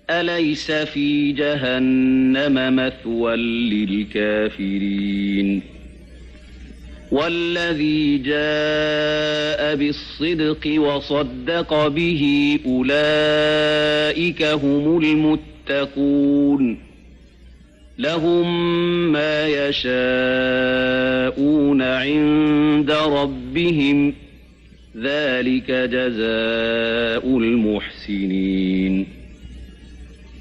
أليس في جهنم مثوى للكافرين والذي جاء بالصدق وصدق به أولئك هم المتقون لهم ما يشاءون عند ربهم ذلك جزاء المحسنين